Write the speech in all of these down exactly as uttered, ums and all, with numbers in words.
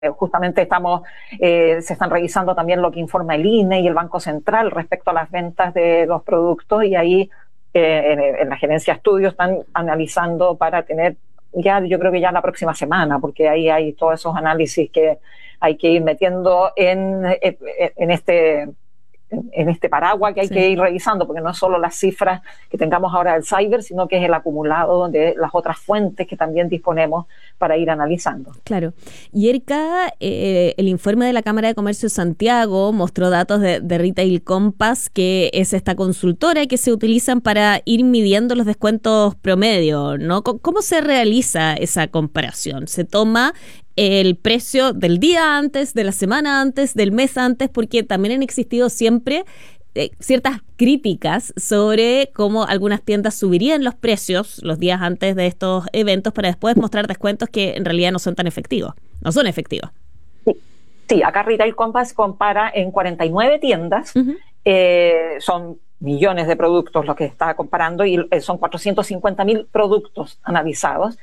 justamente estamos, eh, se están revisando también lo que informa el I N E y el Banco Central respecto a las ventas de los productos, y ahí eh, en, en la gerencia de estudios están analizando para tener ya, yo creo que ya la próxima semana, porque ahí hay todos esos análisis que hay que ir metiendo en, en este en este paraguas que hay sí. que ir revisando, porque no es solo las cifras que tengamos ahora del cyber, sino que es el acumulado de las otras fuentes que también disponemos para ir analizando. Claro. Y Erika, eh, el informe de la Cámara de Comercio de Santiago mostró datos de, de Retail Compass, que es esta consultora que se utilizan para ir midiendo los descuentos promedio, ¿no? ¿Cómo se realiza esa comparación? ¿Se toma el precio del día antes, de la semana antes, del mes antes? Porque también han existido siempre eh, ciertas críticas sobre cómo algunas tiendas subirían los precios los días antes de estos eventos para después mostrar descuentos que en realidad no son tan efectivos, no son efectivos. Sí, sí, acá Retail Compass compara en cuarenta y nueve tiendas, uh-huh. eh, son millones de productos los que está comparando, y son cuatrocientos cincuenta mil productos analizados,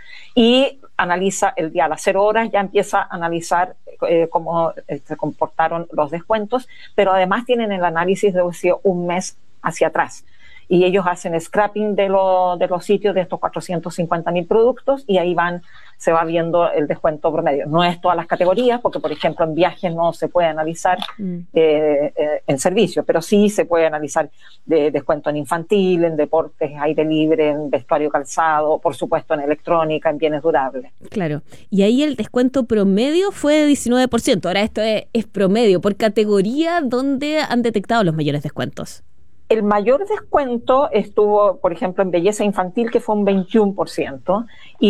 y analiza el día a las cero horas, ya empieza a analizar eh, cómo eh, se comportaron los descuentos, pero además tienen el análisis de un mes hacia atrás, y ellos hacen scrapping de, lo, de los sitios de estos cuatrocientos cincuenta mil productos, y ahí van, se va viendo el descuento promedio. No es todas las categorías, porque por ejemplo en viajes no se puede analizar mm. eh, eh, en servicio, pero sí se puede analizar de descuento en infantil, en deportes, aire libre, en vestuario calzado, por supuesto en electrónica, en bienes durables. Claro, y ahí el descuento promedio fue de diecinueve por ciento. Ahora esto es, es promedio. ¿Por categoría dónde han detectado los mayores descuentos? El mayor descuento estuvo, por ejemplo, en belleza infantil, que fue un veintiuno por ciento,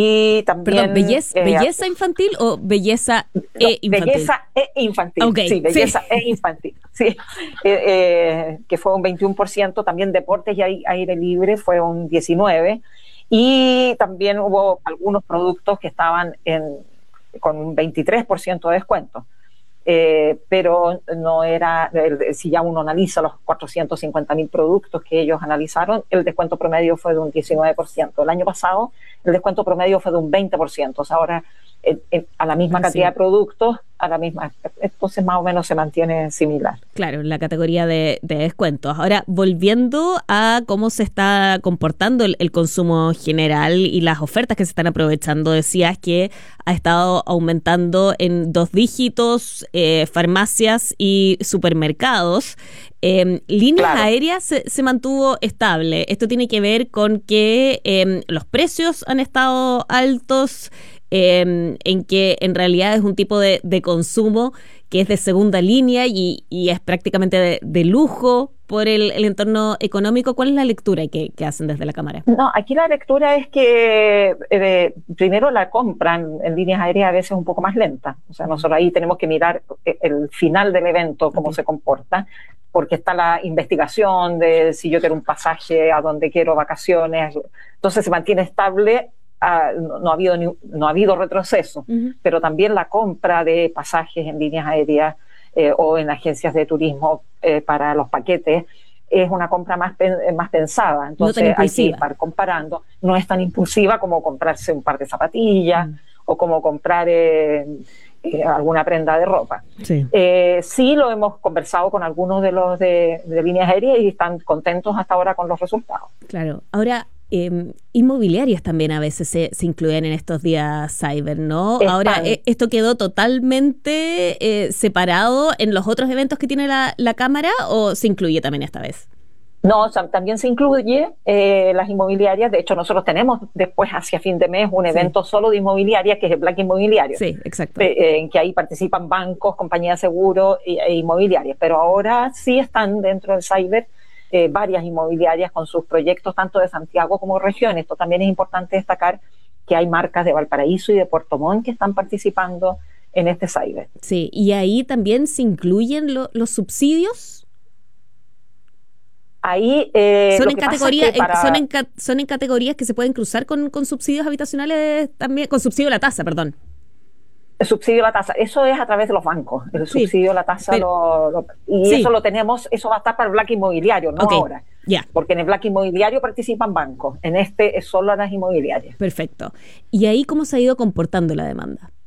y también... Perdón, ¿belleza, eh, ¿belleza infantil o belleza no, e infantil? Belleza e infantil, okay, sí, belleza sí. e infantil, sí, eh, eh, que fue un veintiuno por ciento, también deportes y aire libre fue un diecinueve por ciento, y también hubo algunos productos que estaban en, con un veintitrés por ciento de descuento. Eh, pero no era, eh, si ya uno analiza los cuatrocientos cincuenta mil productos que ellos analizaron, el descuento promedio fue de un diecinueve por ciento. El año pasado el descuento promedio fue de un veinte por ciento. O sea, ahora eh, eh, a la misma cantidad sí. de productos, a la misma, entonces más o menos se mantiene similar. Claro, en la categoría de, de descuentos. Ahora, volviendo a cómo se está comportando el, el consumo general y las ofertas que se están aprovechando, decías que ha estado aumentando en dos dígitos eh, farmacias y supermercados. Eh, líneas claro. aéreas se, se mantuvo estable. Esto tiene que ver con que eh, los precios han estado altos, eh, en que en realidad es un tipo de, de consumo que es de segunda línea y, y es prácticamente de, de lujo por el, el entorno económico. ¿Cuál es la lectura que, que hacen desde la Cámara? No, aquí la lectura es que eh, primero la compra en, en líneas aéreas a veces es un poco más lenta. O sea, nosotros ahí tenemos que mirar el final del evento, cómo okay. se comporta, porque está la investigación de si yo quiero un pasaje a donde quiero vacaciones. Entonces se mantiene estable. Uh, no, no ha habido ni, no ha habido retroceso, uh-huh. pero también la compra de pasajes en líneas aéreas eh, o en agencias de turismo eh, para los paquetes es una compra más, pen, más pensada. Entonces no hay que estar comparando. No es tan impulsiva como comprarse un par de zapatillas uh-huh. o como comprar eh, eh, alguna prenda de ropa. Sí. Eh, sí lo hemos conversado con algunos de los de, de líneas aéreas y están contentos hasta ahora con los resultados. Claro. Ahora, Eh, inmobiliarias también a veces se, se incluyen en estos días cyber, ¿no? Están. Ahora, eh, ¿esto quedó totalmente eh, separado en los otros eventos que tiene la, la Cámara o se incluye también esta vez? No, o sea, también se incluye eh, las inmobiliarias. De hecho, nosotros tenemos después, hacia fin de mes, un sí. evento solo de inmobiliarias, que es el Black Inmobiliario. Sí, exacto. Eh, en que ahí participan bancos, compañías de seguro e, e inmobiliarias. Pero ahora sí están dentro del cyber Eh, varias inmobiliarias con sus proyectos tanto de Santiago como región. Esto también es importante destacar que hay marcas de Valparaíso y de Puerto Montt que están participando en este cyber. Sí, y ahí también se incluyen lo, los subsidios. Ahí eh, son, lo en que categoría, pasa es que para... son, en, son en categorías que se pueden cruzar con, con subsidios habitacionales también, con subsidio de la tasa, perdón. El subsidio de la tasa, eso es a través de los bancos. El sí, subsidio de la tasa pero, lo, lo, y sí. eso lo tenemos, eso va a estar para el Black Inmobiliario, no okay. ahora. Yeah. Porque en el Black Inmobiliario participan bancos, en este es solo las inmobiliarias. Perfecto. ¿Y ahí cómo se ha ido comportando la demanda?